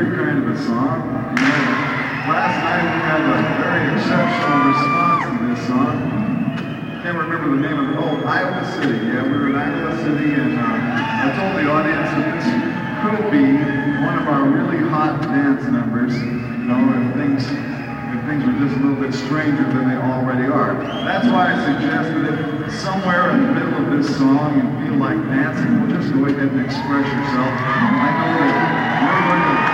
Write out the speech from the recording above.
very kind of a song. You know, last night we had a very exceptional response to this song. Can't remember the name of it. Oh, Iowa City. Yeah, we were in Iowa City, and I told the audience that this could be one of our really hot dance numbers. You know, if things were just a little bit stranger than they already are. That's why I suggest that if somewhere in the middle of this song you feel like dancing, well, just go ahead and express yourself. I know that we're going to